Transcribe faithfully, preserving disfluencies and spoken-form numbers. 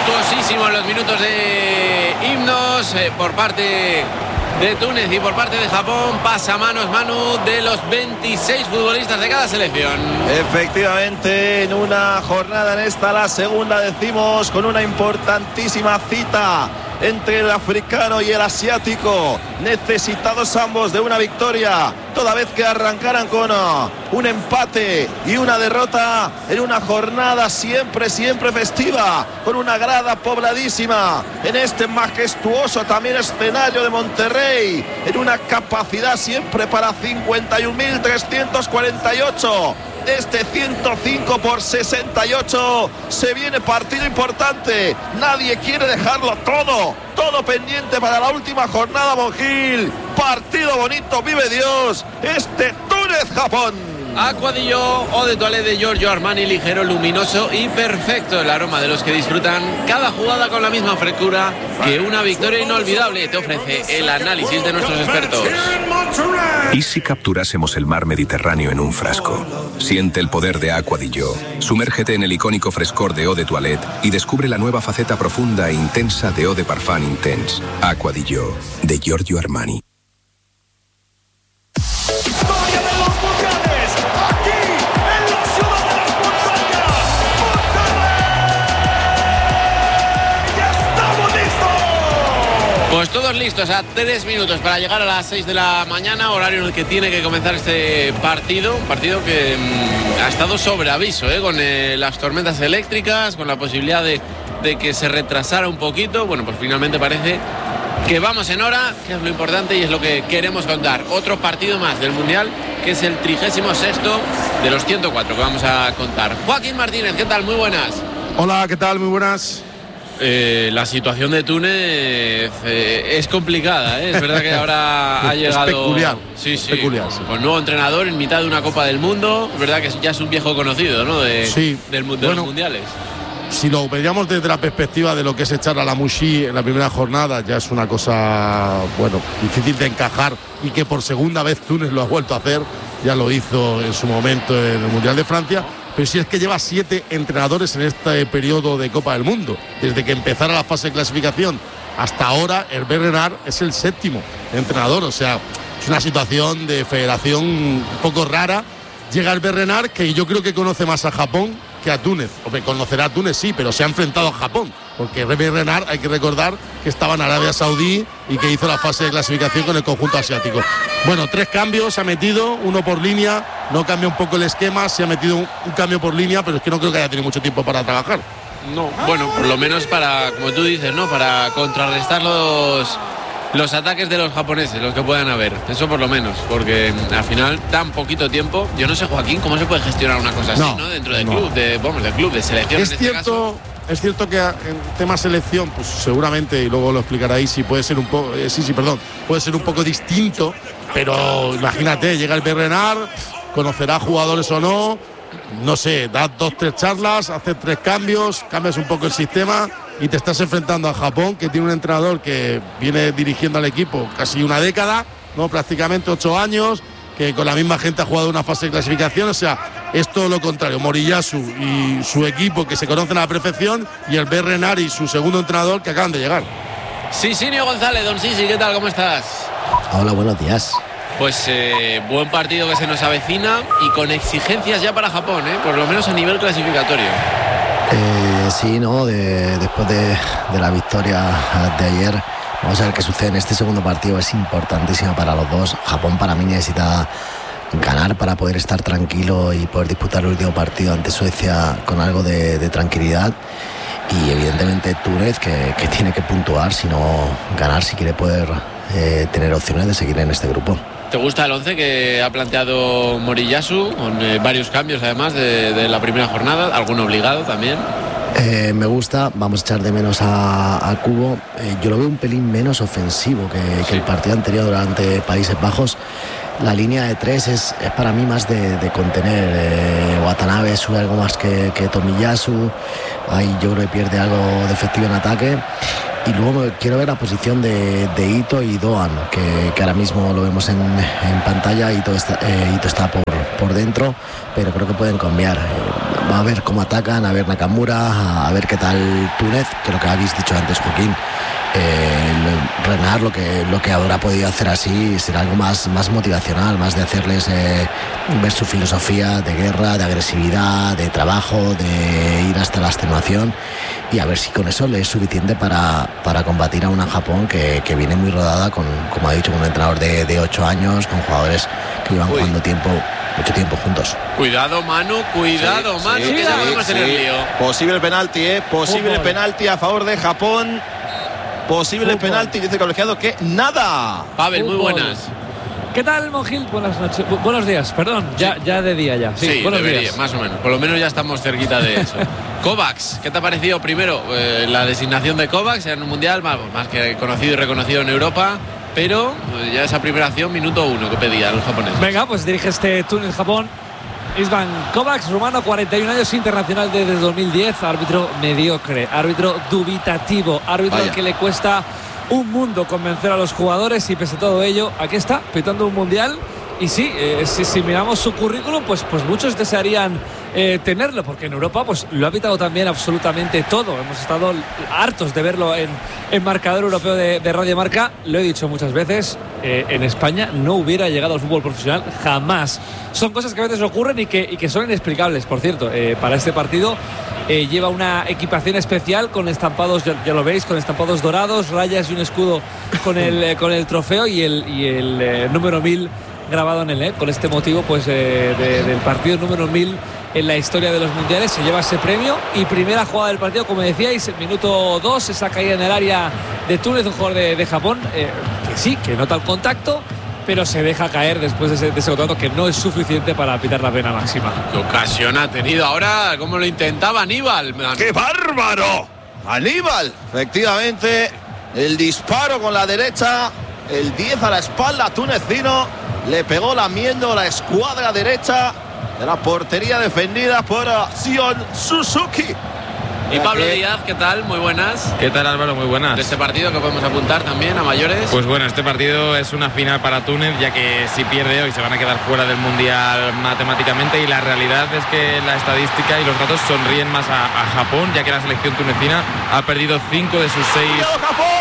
Suntuosísimos los minutos de himnos eh, por parte de Túnez y por parte de Japón. Pasa manos Manu de los veintiséis futbolistas de cada selección. Efectivamente, en una jornada, en esta la segunda, decimos, con una importantísima cita entre el africano y el asiático, necesitados ambos de una victoria, toda vez que arrancaran con uh, un empate y una derrota en una jornada siempre, siempre festiva, con una grada pobladísima en este majestuoso también escenario de Monterrey, en una capacidad siempre para cincuenta y un mil trescientos cuarenta y ocho. Este ciento cinco por sesenta y ocho. Se viene partido importante. Nadie quiere dejarlo todo. Todo pendiente para la última jornada, Monjil. Partido bonito, vive Dios. Este Túnez-Japón. Aqua di Gio, Eau de Toilette de Giorgio Armani, ligero, luminoso y perfecto. El aroma de los que disfrutan cada jugada con la misma frescura que una victoria inolvidable. Te ofrece el análisis de nuestros expertos. ¿Y si capturásemos el mar Mediterráneo en un frasco? Siente el poder de Aqua di Gio. Sumérgete en el icónico frescor de Eau de Toilette y descubre la nueva faceta profunda e intensa de Eau de Parfum Intense. Aqua di Gio, de Giorgio Armani. Pues todos listos a tres minutos para llegar a las seis de la mañana, horario en el que tiene que comenzar este partido, un partido que mmm, ha estado sobre aviso, ¿eh? con eh, las tormentas eléctricas, con la posibilidad de, de que se retrasara un poquito. Bueno, pues finalmente parece que vamos en hora, que es lo importante y es lo que queremos contar. Otro partido más del Mundial, que es el trigésimo sexto de los ciento cuatro que vamos a contar. Joaquín Martínez, ¿qué tal? Muy buenas. Hola, ¿qué tal? Muy buenas. Eh, la situación de Túnez eh, es complicada, ¿eh? Es verdad que ahora ha llegado... Es peculiar. Sí, sí, peculiar, sí. Con nuevo entrenador en mitad de una Copa del Mundo. Es verdad que ya es un viejo conocido, ¿no? De, sí. del, de bueno, los mundiales. Si lo veíamos desde la perspectiva de lo que es echar a la Mouchi en la primera jornada, ya es una cosa, bueno, difícil de encajar, y que por segunda vez Túnez lo ha vuelto a hacer. Ya lo hizo en su momento en el Mundial de Francia. Pero si es que lleva siete entrenadores en este periodo de Copa del Mundo. Desde que empezara la fase de clasificación hasta ahora, Hervé Renard es el séptimo entrenador. O sea, es una situación de federación un poco rara. Llega Hervé Renard, que yo creo que conoce más a Japón que a Túnez. O que conocerá a Túnez, sí, pero se ha enfrentado a Japón. Porque Hervé Renard, hay que recordar que estaba en Arabia Saudí y que hizo la fase de clasificación con el conjunto asiático. Bueno, tres cambios se ha metido, uno por línea. No cambia un poco el esquema, se ha metido un, un cambio por línea, pero es que no creo que haya tenido mucho tiempo para trabajar. No, bueno, por lo menos para, como tú dices, ¿no? Para contrarrestar los, los ataques de los japoneses, los que puedan haber. Eso por lo menos, porque al final tan poquito tiempo. Yo no sé, Joaquín, cómo se puede gestionar una cosa así, ¿no? ¿no? Dentro del no. club, de, vamos, del club, de selección. Es en cierto. Este caso. Es cierto que en tema selección, pues seguramente, y luego lo explicaráis, si puede ser un poco, eh, sí, sí, perdón, puede ser un poco distinto, pero imagínate, llega el Renard, conocerá jugadores o no, no sé, das dos, tres charlas, haces tres cambios, cambias un poco el sistema y te estás enfrentando a Japón, que tiene un entrenador que viene dirigiendo al equipo casi una década, no, prácticamente ocho años, que con la misma gente ha jugado una fase de clasificación. O sea, es todo lo contrario. Moriyasu y su equipo, que se conocen a la perfección, y el Hervé Renard y su segundo entrenador, que acaban de llegar. Sisinio González, don Sisi, ¿qué tal? ¿Cómo estás? Hola, buenos días. Pues eh, buen partido que se nos avecina y con exigencias ya para Japón, ¿eh? Por lo menos a nivel clasificatorio. Eh, sí, ¿no? De, después de, de la victoria de ayer, vamos a ver qué sucede en este segundo partido. Es importantísimo para los dos. Japón, para mí, necesita ganar para poder estar tranquilo y poder disputar el último partido ante Suecia con algo de, de tranquilidad. Y evidentemente Túnez, que, que tiene que puntuar, sino ganar si quiere poder eh, tener opciones de seguir en este grupo. ¿Te gusta el once que ha planteado Moriyasu, con eh, varios cambios además de, de la primera jornada, alguno obligado también? Eh, me gusta, vamos a echar de menos a, a Kubo. Eh, yo lo veo un pelín menos ofensivo que, que sí. el partido anterior ante Países Bajos. La línea de tres es, es para mí más de, de contener. Eh, Watanabe sube algo más que, que Tomiyasu. Ahí yo creo que pierde algo de efectivo en ataque. Y luego quiero ver la posición de, de Ito y Doan, que, que ahora mismo lo vemos en, en pantalla. Ito está, eh, Ito está por, por dentro, pero creo que pueden cambiar. va a ver cómo atacan, a ver Nakamura, a ver qué tal Túnez, que lo que habéis dicho antes, Joaquín. Eh, Renard lo que, lo que habrá podido hacer así será algo más, más motivacional, más de hacerles eh, ver su filosofía de guerra, de agresividad, de trabajo, de ir hasta la extenuación, y a ver si con eso le es suficiente para, para combatir a una Japón que, que viene muy rodada, con, como ha dicho, con un entrenador de, de ocho años, con jugadores que llevan Uy. jugando tiempo mucho tiempo juntos. Cuidado, Manu, cuidado, sí, Manu, sí, que ya podemos tener lío. Posible penalti, eh, posible Fútbol. penalti a favor de Japón. Posible Fútbol. penalti, dice el colegiado que nada. Pavel, muy buenas. ¿Qué tal, Monjil? Buenas noches. Bu- buenos días, perdón, ya, sí. ya de día ya. Sí, sí buenos debería, días. Más o menos. Por lo menos ya estamos cerquita de eso. Kovacs, ¿qué te ha parecido primero eh, la designación de Kovacs en un mundial más, más que conocido y reconocido en Europa? Pero eh, ya esa primera acción, minuto uno, que pedían los japoneses. Venga, pues dirige este Túnez-Japón. István Kovacs, rumano, cuarenta y un años, internacional desde dos mil diez, árbitro mediocre, árbitro dubitativo, árbitro al que le cuesta un mundo convencer a los jugadores, y pese a todo ello, aquí está, pitando un mundial. Y sí, eh, si, si miramos su currículum, pues, pues muchos desearían eh, tenerlo, porque en Europa pues lo ha pitado también absolutamente todo. Hemos estado hartos de verlo en, en marcador europeo de, de Radio Marca. Lo he dicho muchas veces, eh, en España no hubiera llegado al fútbol profesional jamás. Son cosas que a veces ocurren y que, y que son inexplicables. Por cierto, eh, para este partido eh, lleva una equipación especial con estampados, ya, ya lo veis, con estampados dorados, rayas y un escudo con el, eh, con el trofeo y el, y el eh, número mil grabado en él, ¿eh? Con este motivo pues eh, de, del partido número mil en la historia de los mundiales. Se lleva ese premio, y primera jugada del partido, como decíais, el minuto dos, esa caída en el área de Túnez, un jugador de, de Japón, eh, que sí, que nota el contacto, pero se deja caer después de ese, de ese contacto, que no es suficiente para pitar la pena máxima. ¿Qué ocasión ha tenido ahora? ¿Cómo lo intentaba Aníbal? ¡Qué bárbaro! Aníbal, efectivamente, el disparo con la derecha, el diez a la espalda tunecino, le pegó lamiendo la escuadra derecha de la portería defendida por Sion Suzuki. Y Pablo Díaz, ¿qué tal? Muy buenas. ¿Qué tal, Álvaro? Muy buenas. De este partido que podemos apuntar también a mayores. Pues bueno, este partido es una final para Túnez, ya que si pierde hoy se van a quedar fuera del Mundial matemáticamente, y la realidad es que la estadística y los datos sonríen más a, a Japón, ya que la selección tunecina ha perdido cinco de sus seis